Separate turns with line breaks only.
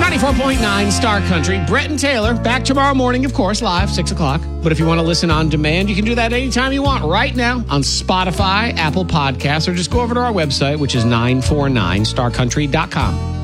94.9 Star Country. Brett and Taylor back tomorrow morning, of course, live, 6 o'clock. But if you want to listen on demand, you can do that anytime you want right now on Spotify, Apple Podcasts, or just go over to our website, which is 949starcountry.com.